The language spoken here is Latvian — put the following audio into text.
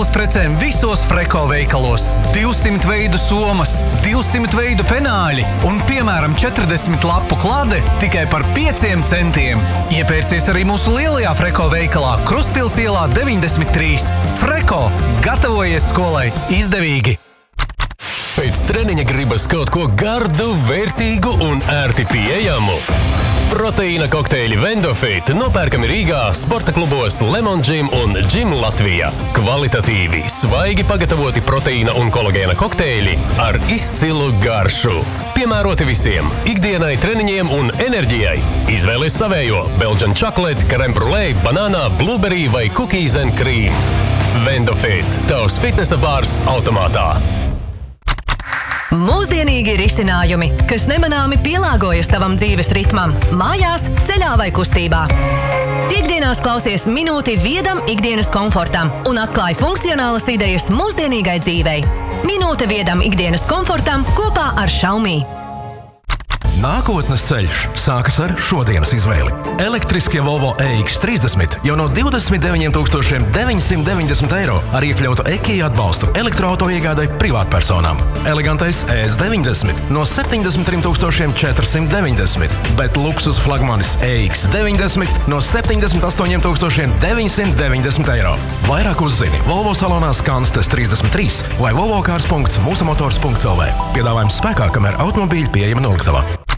izvēles precēm visos Freko veikalos. 200 veidu somas, 200 veidu penāļi un, piemēram, 40 lapu klāde tikai par 5 centiem. Iepērcies arī mūsu lielajā Freko veikalā Krustpils ielā 93. Freko, gatavojies skolai izdevīgi! Pēc treniņa gribas kaut ko gardu, vērtīgu un ērti pieejamu. Proteīna kokteļi Vendofit nopērkami Rīgā, sporta klubos Lemon Gym un Gym Latvijā. Kvalitatīvi, svaigi pagatavoti proteīna un kolagēna kokteļi ar izcilu garšu. Piemēroti visiem – ikdienai, treniņiem un enerģijai. Izvēlies savējo – Belgian chocolate, crème brûlée, banānā, blueberry vai cookies and cream. Vendofit – tavs fitnesa bārs automātā. Mūsdienīgi risinājumi, kas nemanāmi pielāgojas tavam dzīves ritmam, mājās, ceļā vai kustībā. Piektdienās klausies minūti viedam ikdienas komfortam un atklāj funkcionālas idejas mūsdienīgai dzīvei. Minūte viedam ikdienas komfortam kopā ar Xiaomi. Nākotnes ceļš sākas ar šodienas izvēli. Elektriskie Volvo EX30 jau no 29 990 eiro ar iekļautu EKI atbalstu elektroauto iegādai privātpersonām. Elegantais ES90 no 73 490, bet luksus flagmanis EX90 no 78 990 eiro. Vairāk uzzini Volvo salonā Skanstes 33 vai volvocars.musamotors.lv. Piedāvājums spēkā, kamēr automobīļi pieejami noliktavā.